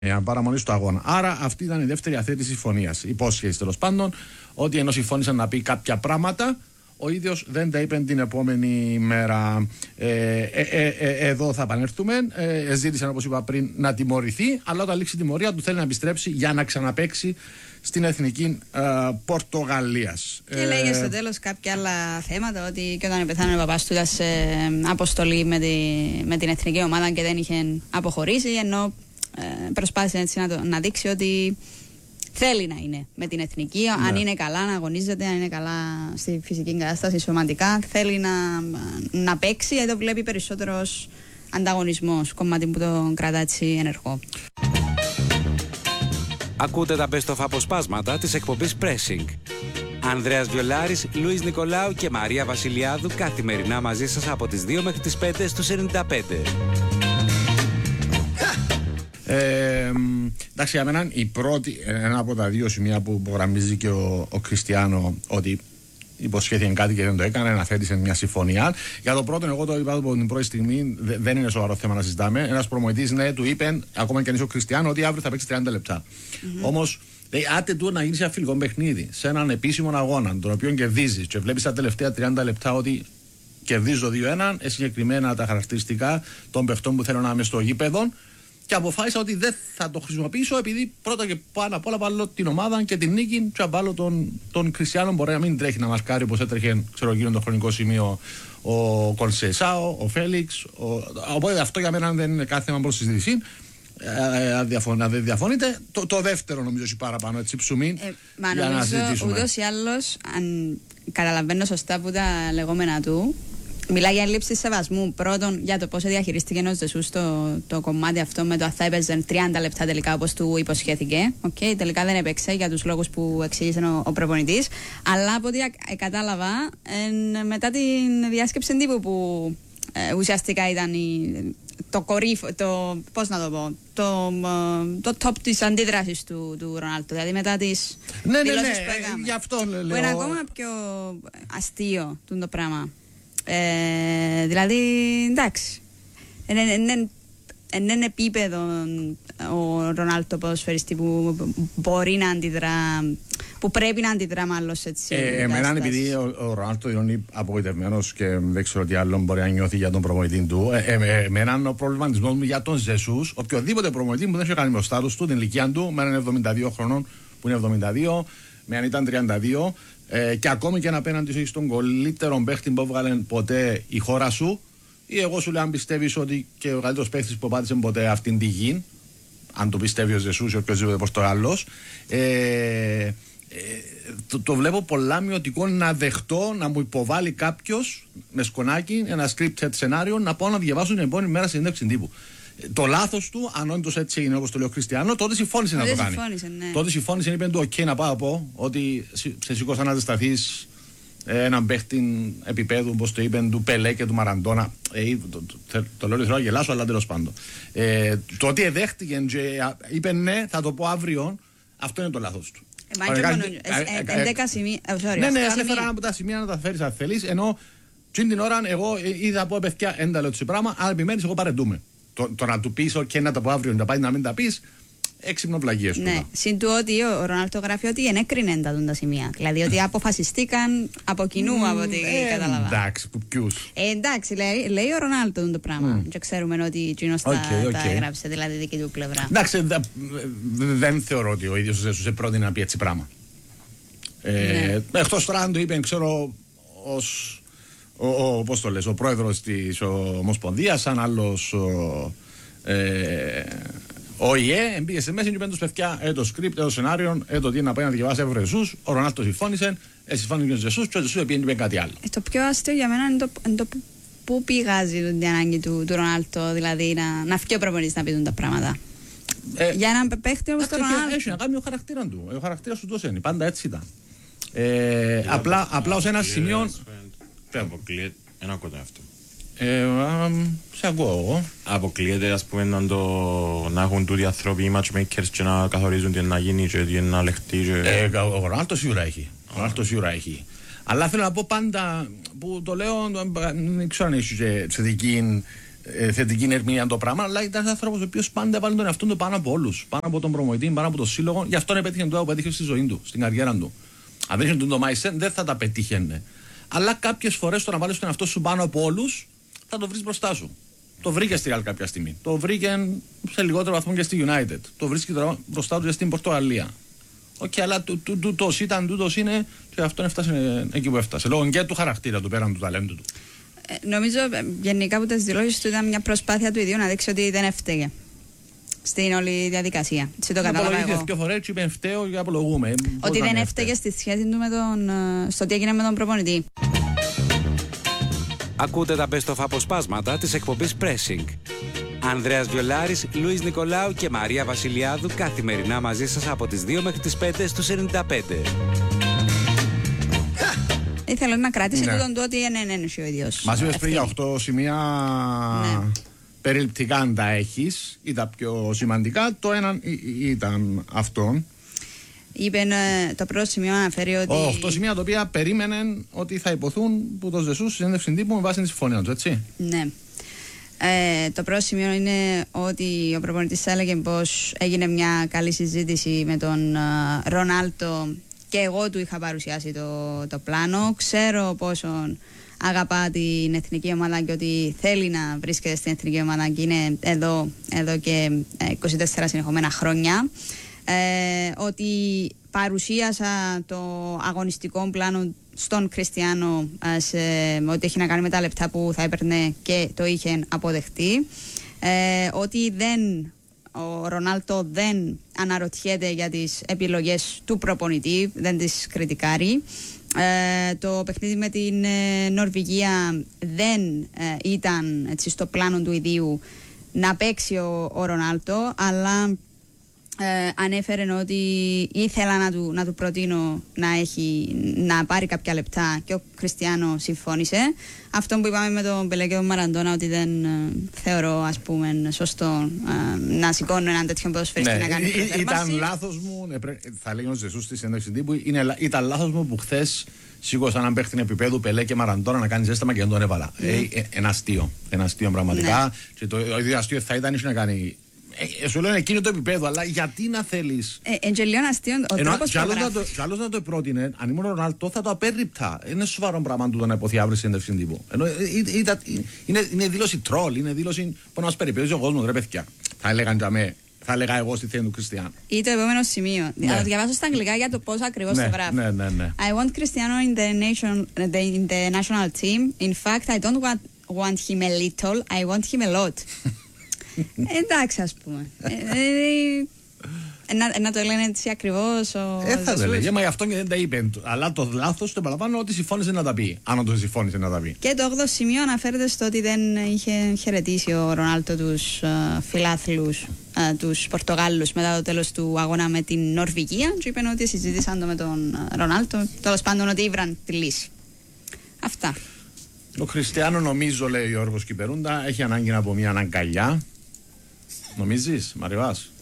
παραμονή του αγώνα. Άρα αυτή ήταν η δεύτερη αθέτηση συμφωνίας. Υπόσχεση τέλος πάντων ότι ενώ συμφώνησαν να πει κάποια πράγματα, ο ίδιος δεν τα είπε την επόμενη μέρα. Εδώ θα επανέλθουμε. Ζήτησαν, όπως είπα πριν, να τιμωρηθεί, αλλά όταν λήξει η τιμωρία του θέλει να επιστρέψει για να ξαναπαίξει στην εθνική Πορτογαλίας. Και λέγε στο τέλος κάποια άλλα θέματα, ότι και όταν πεθάνε ο παπάς του ήταν σε αποστολή με την εθνική ομάδα και δεν είχε αποχωρήσει, ενώ προσπάθησε έτσι να δείξει ότι θέλει να είναι με την εθνική, ναι. Αν είναι καλά να αγωνίζεται, αν είναι καλά στη φυσική κατάσταση, σωματικά, θέλει να παίξει. Εδώ βλέπει περισσότερος ανταγωνισμός, κομμάτι που το κρατά έτσι ενεργό. Ακούτε τα best of αποσπάσματα της εκπομπής Pressing. Ανδρέας Βιολάρης, Λουίς Νικολάου και Μαρία Βασιλιάδου καθημερινά μαζί σας από τις 2 μέχρι τις 5 στους 95. Εντάξει, για μένα ένα από τα δύο σημεία που υπογραμμίζει και ο Κριστιάνο, ότι υποσχέθηκε κάτι και δεν το έκανε, αναθέτησε μια συμφωνία. Για το πρώτο, εγώ το είπα από την πρώτη στιγμή, δεν είναι σοβαρό θέμα να συζητάμε. Ένας προμονητής, ναι, του είπε, ακόμα και αν είσαι ο Κριστιάνο, ότι αύριο θα παίξει 30 λεπτά. Όμως, άτε του να γίνει σε ένα φιλικό παιχνίδι, σε έναν επίσημο αγώνα, τον οποίο κερδίζει, και βλέπει τα τελευταία 30 λεπτά ότι κερδίζω 2-1, συγκεκριμένα τα χαρακτηριστικά των παιχτών που θέλω να είμαι στο γήπεδο. Και αποφάσισα ότι δεν θα το χρησιμοποιήσω, επειδή πρώτα και πάνω απ' όλα βάλω την ομάδα και την νίκη. Και βάλω τον Κριστιάνο. Μπορεί να μην τρέχει να μαρκάρει όπως έτρεχε, ξέρω, γύρω το χρονικό σημείο ο Κονσεσάο, ο Φέλιξ. Οπότε αυτό για μένα δεν είναι κάθε θέμα προς συζήτηση. Αν δεν διαφωνείτε. Το δεύτερο νομίζω έχει παραπάνω έτσι ψουμί. Για να συζητήσουμε. Ούτως ή άλλως, αν καταλαβαίνω σωστά από τα λεγόμενα του, μιλάει για έλλειψη σεβασμού. Πρώτον, για το πώς διαχειρίστηκε ο Ζεσούς το κομμάτι αυτό με το αν θα έπαιζε 30 λεπτά τελικά όπως του υποσχέθηκε. Τελικά δεν έπαιξε για τους λόγους που εξήγησε ο προπονητής. Αλλά από ό,τι κατάλαβα, μετά τη διάσκεψη τύπου που ουσιαστικά ήταν το κορύφο, πώς να το πω, το top της αντίδρασης του Ρονάλντο. Δηλαδή μετά τις δηλώσεις που έκαμε. Γι' αυτό λέω. Που είναι ακόμα πιο αστείο το πράγμα. Δηλαδή, εντάξει, είναι επίπεδο ο Ρονάλντο ποδοσφαιριστή που μπορεί να αντιδρά, που πρέπει να αντιδρά μάλλον έτσι. Εμένα, επειδή ο Ρονάλντο είναι απογοητευμένος και δεν ξέρω τι άλλο μπορεί να νιώθει για τον προπονητή του, εμένα ο προβληματισμός μου για τον Ζεσούς, οποιοδήποτε προπονητή που δεν έχει κάνει μπροστά του την ηλικία του, με έναν 72 χρονών που είναι 72, με αν ήταν 32. Και ακόμη και απέναντι σου έχει τον καλύτερο παίχτη που έβγαλε ποτέ η χώρα σου, ή εγώ σου λέω αν πιστεύεις ότι και ο καλύτερος παίχτης που πάτησε ποτέ αυτήν τη γη, αν το πιστεύει ο Ζεσούς ή οποιοδήποτε Πορτογαλός, το βλέπω πολλά μειωτικό να δεχτώ να μου υποβάλει κάποιος με σκονάκι ένα scripted σενάριο να πάω να διαβάσω την επόμενη μέρα συνέντευξη τύπου. Το λάθος του, αν όντως έτσι είναι όπως το λέει ο Κριστιάνο, τότε συμφώνησε να το κάνει. Ναι. Τότε συμφώνησε, είπε του: OK, να πάω πω ότι σε σηκώσα να αντισταθείς έναν παίχτη επίπεδου, όπως το είπαν, του Πελέ και του Μαραντόνα. Το λέω θέλω να γελάσω, αλλά τέλος πάντων. Το ότι εδέχτηκε και είπε ναι, θα το πω αύριο, αυτό είναι το λάθος του. 11 σημεία. Ναι, ανέφερα από τα σημεία να τα φέρεις αν θέλεις, ενώ την ώρα εγώ είδα από παιδιά ένταλο του πράγμα, αλλά επιμένεις, εγώ παρεντούμε. Το να του πεις και να τα πω αύριο, να πάει να μην τα πεις, έξυπνο βλαγίες του. Ναι, συν του ότι ο Ρονάλντο γράφει ότι ενέκρινε τα σημεία. Δηλαδή ότι αποφασιστήκαν από κοινού, από ό,τι κατάλαβα. Εντάξει, που ποιους. Εντάξει, λέει ο Ρονάλντο το πράγμα. Και ξέρουμε ότι Τζίνος τα έγραψε, δηλαδή δική του πλευρά. Εντάξει, δεν θεωρώ ότι ο ίδιος ο Ζεσούς πρότεινε να πει έτσι πράγμα. Εκτός τώρα αν το είπε, ξέρω, ως. Πώς το λες, ο πρόεδρος της Ομοσπονδίας, σαν άλλος ΟΗΕ, μπήκε σε μέση και είπαν τους παιδιά, το script, το σενάριο, το τι να πάει να διαβάσει ο Ζεσούς, ο Ρονάλντο συμφώνησε, συμφώνησε και ο Ζεσούς και ο Ζεσούς είπε κάτι άλλο. Το πιο αστείο για μένα είναι το πού πηγάζει την ανάγκη του Ρονάλντο, δηλαδή να φύγει ο προπονητής να πει τα πράγματα. Για έναν παίχτη όπως το Ρονάλντο. Έχει να κάνει ο χαρακτήρα του, ο χαρακτήρας του τόσο είναι, πάντα έτσι ήταν. Απλά ως ένα σημείο. Δεν αποκλείεται, ένα κοντά αυτό. Σε ακούω εγώ. Αποκλείεται, ας πούμε, να έχουν τούτοι άνθρωποι οι matchmakers και να καθορίζουν τι να γίνει και τι να λεχτεί. Ο Ρονάλντο σίγουρα έχει. Αλλά θέλω να πω πάντα, που το λέω, δεν ξέρω αν έχει και δική θετική ερμηνεία το πράγμα, αλλά ήταν ένα άνθρωπο ο οποίο πάντα έβαλε τον εαυτό του πάνω από όλους, πάνω από τον προμοητή, πάνω από τον σύλλογο. Γι' αυτό επέτυχε το που έτυχε στη ζωή του, στην καριέρα του. Αν δεν είχε το mindset, δεν θα τα πετύχαινε. Αλλά κάποιες φορές το να βάλεις τον εαυτό σου πάνω από όλους, θα το βρεις μπροστά σου. Το βρήκε στη Real κάποια στιγμή. Το βρήκε σε λιγότερο βαθμό και στη United. Το βρίσκει τώρα μπροστά του και στην Πορτογαλία. Αλλά τούτος ήταν, τούτος είναι, και αυτό έφτασε εκεί που έφτασε. Λόγω και του χαρακτήρα του, πέραν του ταλέντου του. Νομίζω γενικά από τις δηλώσεις του ήταν μια προσπάθεια του ίδιου να δείξει ότι δεν έφταιγε στην όλη διαδικασία. Σε το κατάλαβα εγώ. Δύο φορές είπε φταίω και απολογούμε. Ότι δεν έφταιγε στη σχέση του στο τι έγινε με τον προπονητή. Ακούτε τα best of αποσπάσματα της εκπομπής Pressing. Ανδρέας Βιολάρης, Λουίς Νικολάου και Μαρία Βασιλιάδου καθημερινά μαζί σας από τις 2 μέχρι τις 5 στους 95. Ήθελα να κρατήσει τούτον του ότι είναι ο ίδιος. Μας είπες πριν για 8 σημεία περιληπτικά αν τα έχεις ή τα πιο σημαντικά. Το ένα ήταν αυτό. Είπε το πρώτο σημείο αναφέρει ότι. 8 σημεία τα οποία περίμεναν ότι θα υποθούν που το Ζεσούς στη συνέντευξη τύπου με βάση τη συμφωνία του, έτσι. Ναι. Το πρώτο σημείο είναι ότι ο προπονητής έλεγε πως έγινε μια καλή συζήτηση με τον Ρονάλτο και εγώ του είχα παρουσιάσει το πλάνο. Ξέρω πόσο αγαπά την εθνική ομάδα και ότι θέλει να βρίσκεται στην εθνική ομάδα και είναι εδώ και 24 συνεχόμενα χρόνια. Ότι παρουσίασα το αγωνιστικό πλάνο στον Κριστιάνο ότι έχει να κάνει με τα λεπτά που θα έπαιρνε και το είχε αποδεχτεί. Ότι ο Ρονάλτο δεν αναρωτιέται για τις επιλογές του προπονητή, δεν τις κριτικάρει. Το παιχνίδι με την Νορβηγία δεν ήταν έτσι, στο πλάνο του ιδίου να παίξει ο Ρονάλτο, αλλά ανέφερε ότι ήθελα να του προτείνω να πάρει κάποια λεπτά και ο Κριστιάνο συμφώνησε. Αυτό που είπαμε με τον Πελέ και τον Μαραντόνα, ότι δεν θεωρώ ας πούμε σωστό να σηκώνω έναν τέτοιο ποδοσφαιριστή να κάνει προτέρμαση. Ήταν λάθος μου, θα λέγει ο Ζεσούς στη συνέντευξη τύπου, ήταν λάθος μου που χθες σήκωσα έναν παίχτη επίπεδου Πελέ και Μαραντόνα να κάνει ζέσταμα και δεν τον έβαλα. Ένα αστείο πραγματικά. Ναι. Και το ίδιο αστείο θα ήταν να κάνει. Σου λέω εκείνο το επίπεδο, αλλά γιατί να θέλεις. Εντελείων αστείων ο τρόπος που γράφει. Κι άλλος να το πρότεινε, αν ήμουν ο Ρονάλτο θα το απέρριπτα. Είναι σοβαρό πράγμα του το να υποθεί αύριο συνέντευξη τύπου. Είναι δήλωση τρόλ, είναι δήλωση που να μας περιπέζει ο κόσμος, ρε παιδιά. Θα έλεγα εγώ στη θέση του Κριστιάνου. Ή το επόμενο σημείο. Θα το διαβάσω στα αγγλικά για το πώς ακριβώς το γράφει. Ναι. I want Cristiano in the national team. In fact, I don't want him a little, I want him a lot. Εντάξει, ας πούμε. Να το λένε έτσι ακριβώς. Θα το λέγε, μα γι' αυτό και δεν τα είπε. Αλλά το λάθος το επαναλαμβάνω ότι συμφώνησε να τα πει. Αν το συμφώνησε να τα πει. Και το 8ο σημείο αναφέρεται στο ότι δεν είχε χαιρετήσει ο Ρονάλτο τους φιλάθλους, τους Πορτογάλους μετά το τέλος του αγώνα με την Νορβηγία. Και είπαν ότι συζήτησαν το με τον Ρονάλτο. Τέλος πάντων ότι ήβραν τη λύση. Αυτά. Ο Κριστιάνο, νομίζω, λέει ο Γιώργος Κυπερούντα, έχει ανάγκη από μια αγκαλιά. Νομίζεις, Μαριβάς?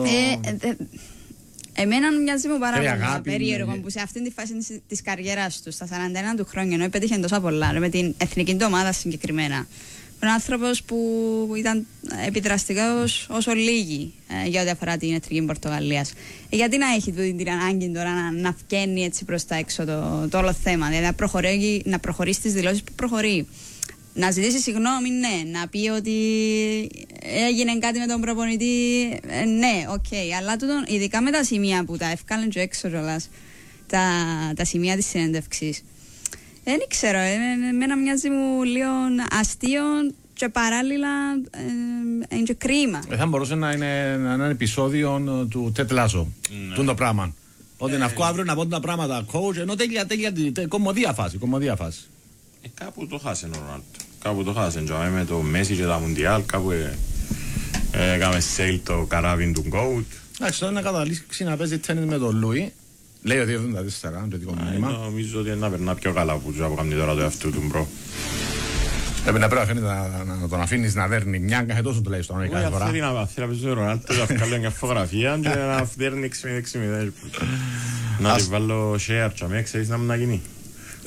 Εμένα μοιάζει μου πάρα πολύ περίεργο που σε αυτήν τη φάση της καριέρας του, στα 41 του χρόνια, ενώ πέτυχε τόσα πολλά, με την εθνική του ομάδα συγκεκριμένα. Ένα άνθρωπος που ήταν επιδραστικός όσο λίγοι για ό,τι αφορά την εθνική Πορτογαλίας. Γιατί να έχει την ανάγκη τώρα να βγαίνει έτσι προς τα έξω το όλο θέμα, δηλαδή να προχωρήσει τις δηλώσεις που προχωρεί. Να ζητήσει συγγνώμη, ναι. Να πει ότι έγινε κάτι με τον προπονητή, ναι, οκ. Αλλά ειδικά με τα σημεία που τα ευκάλεν και έξω κιόλας, τα σημεία της συνέντευξης. Δεν ξέρω, εμένα μοιάζει μου λίγο αστείο και παράλληλα είναι και κρίμα. Θα μπορούσε να είναι ένα επεισόδιο του Τετ Λάσο, το πράγμα. Ότι να βγω αύριο να πω τα πράγματα, coach, ενώ τέλεια, κομμωδία φάση. Κάπου το χάσε ο Ρονάλτο. Κάπου το χάσε, με το Μέση και τα Μουντιάλ, κάπου έκαμε σέιλ το καράβι του Γκόουτ. Εντάξει, τώρα να καταλήξει να παίζει τέννις με τον Λούι. Λέει ότι 74, το δικό μήνυμα. Νομίζω ότι να περνά πιο καλά που του κάνει τώρα το εαυτού του μπρο. Πρέπει να τον αφήνεις να δέρνει μια και τόσο τουλάχιστον κάθε φορά. Θέλει να παίζει ο Ρονάλτο, να βγάλει μια φωτογραφία και να δέρνει 6-0. Να τη βάλω share και με ξέρεις να μου να γίνει.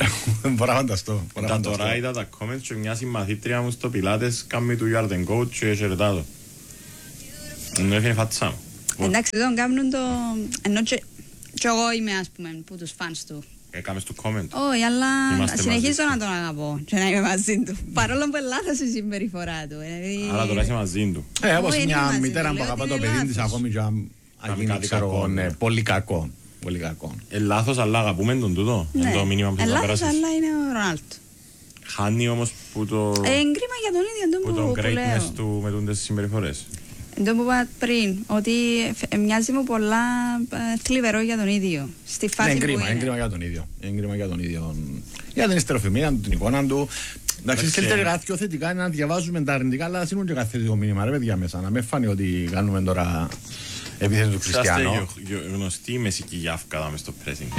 Μπορώ να φανταστώ. Τώρα είδα τα comments και μια συμμαθήτρια μου στο Πιλάτες κάνει του You are the coach και χαιρετά το. Ενώ έφυγε φάτσα μου. Εντάξει, τον κάνουν το... Ενώ και εγώ είμαι, ας πούμε, που τους φανς του. Έκαμες το comment. Όχι, αλλά συνεχίζω να τον αγαπώ και να είμαι μαζί του. Παρόλο που είναι λάθος η συμπεριφορά του. Αλλά τώρα είσαι μαζί του. Όπως μια μητέρα που αγαπά το παιδί της ακόμη και αν γίνει, ξέρω, πολύ κακό. Πολύ κακό. Λάθος, αλλά αγαπούμε τον τούτο. Είναι το μήνυμα που θα πέρασεις. Λάθος, αλλά είναι ο Ρονάλντο. Χάνει όμως που το... Εγκρίμα για τον ίδιο που το που λέω. greatness του με τις συμπεριφορές. Το που είπα πριν, ότι μοιάζει μου πολλά θλιβερό για τον ίδιο. Στη φάση που είναι. Έγκριμα για τον ίδιο. Έγκριμα για τον ίδιο. Για την ιστεροφημία του, την εικόνα του. Εντάξει, καλύτερα κάτι πιο θετικά είναι να διαβάζουμε τα αρνητικά, αλλά σίγουρα και κάθε θετικό μήνυμα, ρε παιδιά μέσα. Να με φάνει ότι κάνουμε τώρα επίθεση του Χριστιανού. Είσαστε γνωστή μεσική γιάφκα μες στο pressing.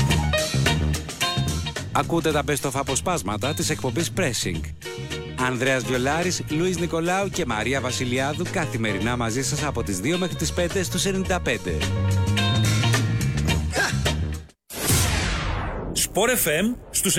Ακούτε τα best of αποσπάσματα της εκπομπής Pressing. Ανδρέας Βιολάρης, Λουίς Νικολάου και Μαρία Βασιλιάδου καθημερινά μαζί σας από τις 2 μέχρι τις 5 στους 95. Sport FM στους